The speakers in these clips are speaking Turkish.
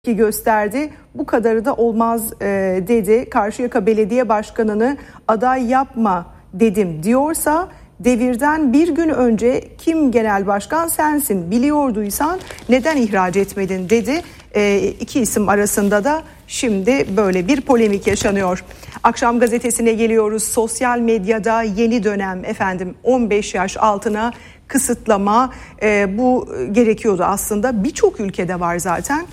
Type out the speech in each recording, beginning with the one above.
gösterdi. Bu kadarı da olmaz dedi. Karşıyaka Belediye Başkanı'nı aday yapma dedim diyorsa devirden bir gün önce kim genel başkan sensin biliyorduysan neden ihraç etmedin dedi. İki isim arasında da şimdi böyle bir polemik yaşanıyor. Akşam gazetesine geliyoruz. Sosyal medyada yeni dönem 15 yaş altına kısıtlama bu gerekiyordu aslında. Birçok ülkede var zaten.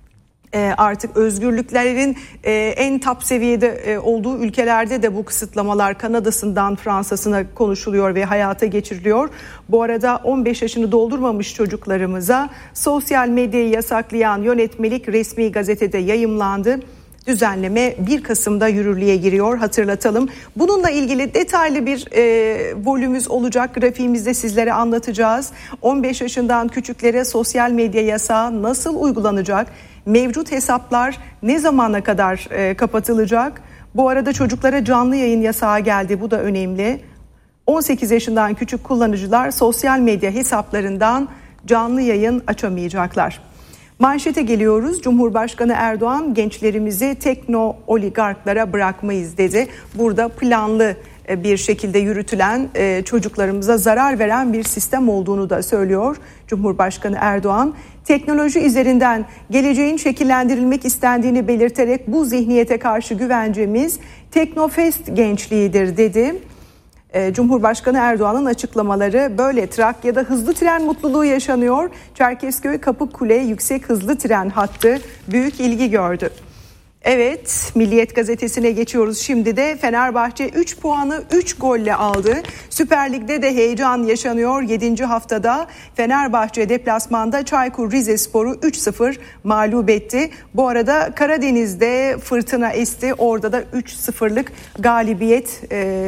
Artık özgürlüklerin en top seviyede olduğu ülkelerde de bu kısıtlamalar Kanada'sından Fransa'sına konuşuluyor ve hayata geçiriliyor. Bu arada 15 yaşını doldurmamış çocuklarımıza sosyal medyayı yasaklayan yönetmelik resmi gazetede yayımlandı. Düzenleme 1 Kasım'da yürürlüğe giriyor, hatırlatalım. Bununla ilgili detaylı bir volümümüz olacak, grafiğimizde sizlere anlatacağız. 15 yaşından küçüklere sosyal medya yasağı nasıl uygulanacak? Mevcut hesaplar ne zamana kadar kapatılacak? Bu arada çocuklara canlı yayın yasağı geldi, bu da önemli. 18 yaşından küçük kullanıcılar sosyal medya hesaplarından canlı yayın açamayacaklar. Manşete geliyoruz. Cumhurbaşkanı Erdoğan gençlerimizi tekno oligarklara bırakmayız dedi. Burada planlı bir şekilde yürütülen çocuklarımıza zarar veren bir sistem olduğunu da söylüyor Cumhurbaşkanı Erdoğan. Teknoloji üzerinden geleceğin şekillendirilmek istendiğini belirterek bu zihniyete karşı güvencemiz Teknofest gençliğidir dedi. Cumhurbaşkanı Erdoğan'ın açıklamaları böyle. Trakya'da hızlı tren mutluluğu yaşanıyor. Çerkezköy Kapıkule yüksek hızlı tren hattı büyük ilgi gördü. Evet, Milliyet gazetesine geçiyoruz. Şimdi de Fenerbahçe 3 puanı 3 golle aldı. Süper Lig'de de heyecan yaşanıyor. 7. haftada Fenerbahçe deplasmanda Çaykur Rizespor'u 3-0 mağlup etti. Bu arada Karadeniz'de fırtına esti. Orada da 3-0'lık galibiyet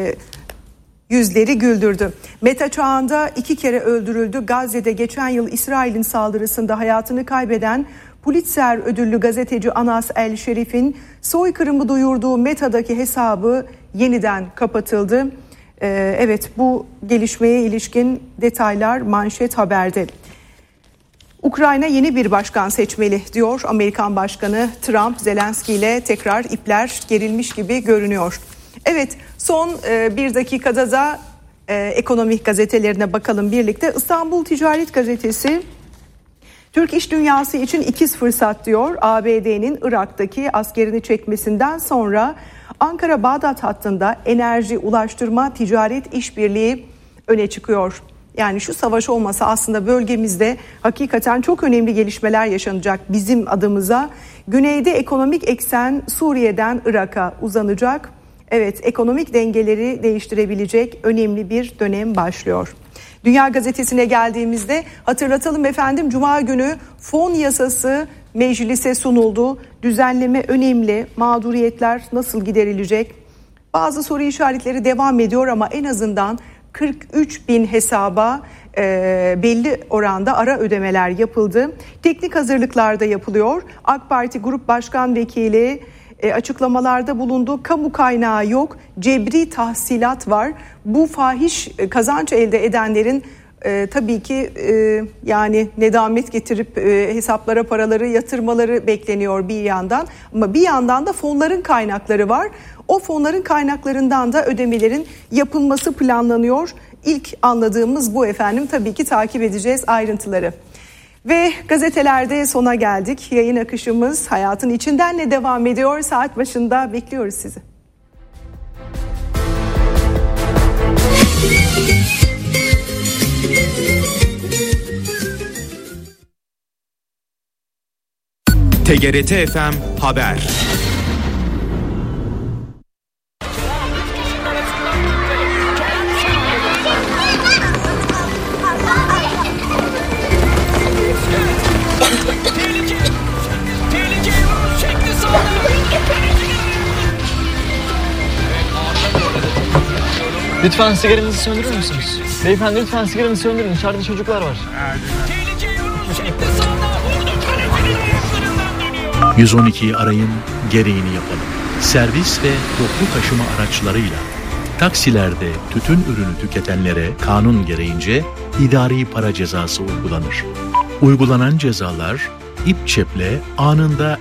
yüzleri güldürdü. Meta çağında 2 kere öldürüldü. Gazze'de geçen yıl İsrail'in saldırısında hayatını kaybeden Pulitzer ödüllü gazeteci Anas El Şerif'in soykırımı duyurduğu Meta'daki hesabı yeniden kapatıldı. Evet, bu gelişmeye ilişkin detaylar manşet haberde. Ukrayna yeni bir başkan seçmeli diyor Amerikan Başkanı Trump. Zelenski ile tekrar ipler gerilmiş gibi görünüyor. Evet, son bir dakikada da ekonomik gazetelerine bakalım birlikte. İstanbul Ticaret Gazetesi Türk iş dünyası için ikiz fırsat diyor. ABD'nin Irak'taki askerini çekmesinden sonra Ankara-Bağdat hattında enerji, ulaştırma, ticaret işbirliği öne çıkıyor. Yani şu savaş olmasa aslında bölgemizde hakikaten çok önemli gelişmeler yaşanacak bizim adımıza. Güneyde ekonomik eksen Suriye'den Irak'a uzanacak. Evet, ekonomik dengeleri değiştirebilecek önemli bir dönem başlıyor. Dünya Gazetesi'ne geldiğimizde hatırlatalım efendim, Cuma günü fon yasası meclise sunuldu. Düzenleme önemli. Mağduriyetler nasıl giderilecek? Bazı soru işaretleri devam ediyor ama en azından 43 bin hesaba belli oranda ara ödemeler yapıldı. Teknik hazırlıklar da yapılıyor. AK Parti Grup Başkan Vekili açıklamalarda bulundu. Kamu kaynağı yok, cebri tahsilat var. Bu fahiş kazanç elde edenlerin tabii ki yani nedamet getirip hesaplara paraları yatırmaları bekleniyor bir yandan. Ama bir yandan da fonların kaynakları var. O fonların kaynaklarından da ödemelerin yapılması planlanıyor. İlk anladığımız bu efendim, tabii ki takip edeceğiz ayrıntıları. Ve gazetelerde sona geldik. Yayın akışımız hayatın içinden ne devam ediyor? Saat başında bekliyoruz sizi. TGRT FM Haber. Lütfen sigaranızı söndürür müsünüz? Beyefendi lütfen sigaranızı söndürün. İçeride çocuklar var. 112'yi arayın, gereğini yapalım. Servis ve toplu taşıma araçlarıyla taksilerde tütün ürünü tüketenlere kanun gereğince idari para cezası uygulanır. Uygulanan cezalar ip çeple anında